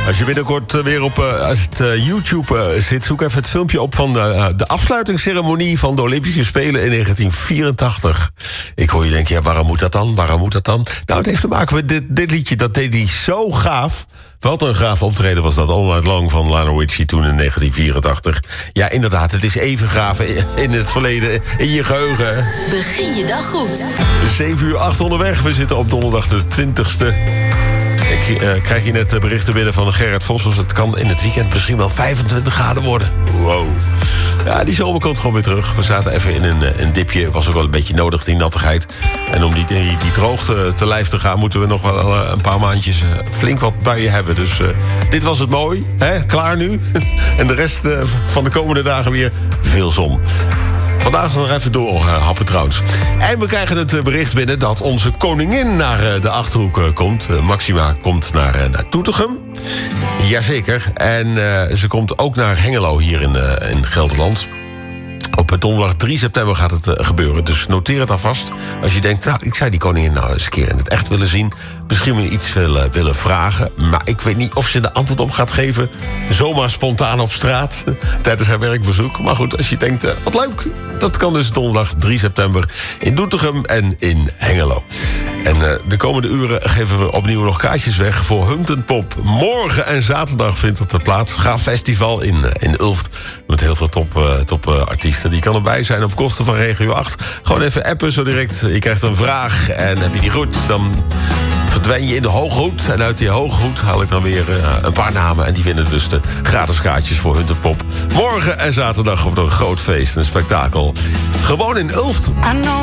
Als je binnenkort weer op YouTube zit, zoek even het filmpje op van de afsluitingsceremonie van de Olympische Spelen in 1984. Ik hoor je denken, ja, waarom moet dat dan? Waarom moet dat dan? Nou, het heeft te maken met dit liedje, dat deed hij zo gaaf. Wat een gaaf optreden was dat, All Night Long van Lionel Richie toen in 1984. Ja, inderdaad, het is even gaaf in het verleden, in je geheugen. Begin je dag goed. 7:08 onderweg, we zitten op donderdag de 20e. Ik krijg hier net berichten binnen van Gerrit Vos. Dus het kan in het weekend misschien wel 25 graden worden. Wow. Ja, die zomer komt gewoon weer terug. We zaten even in een dipje. Het was ook wel een beetje nodig, die nattigheid. En om die droogte te lijf te gaan, moeten we nog wel een paar maandjes flink wat buien hebben. Dus dit was het mooi. Hè? Klaar nu. En de rest van de komende dagen weer veel zon. Vandaag nog even doorhappen trouwens. En we krijgen het bericht binnen dat onze koningin naar de Achterhoek komt. Maxima komt naar Doetinchem. Jazeker. En ze komt ook naar Hengelo hier in Gelderland. Op donderdag 3 september gaat het gebeuren. Dus noteer het alvast. Als je denkt, nou, ik zou die koningin nou eens een keer in het echt willen zien. Misschien wel iets willen vragen. Maar ik weet niet of ze de antwoord op gaat geven. Zomaar spontaan op straat. Tijdens haar werkbezoek. Maar goed, als je denkt, wat leuk. Dat kan dus donderdag 3 september in Doetinchem en in Hengelo. En de komende uren geven we opnieuw nog kaartjes weg voor Huntentop. Morgen en zaterdag vindt het plaats. Gaaf festival in Ulft. Met heel veel topartiesten. Die kan erbij zijn op kosten van Regio 8. Gewoon even appen zo direct. Je krijgt een vraag en heb je die goed, dan verdwijn je in de Hooghoed. En uit die Hooghoed haal ik dan weer een paar namen. En die winnen dus de gratis kaartjes voor Huntentop. Morgen en zaterdag wordt er een groot feest, een spektakel. Gewoon in Ulft.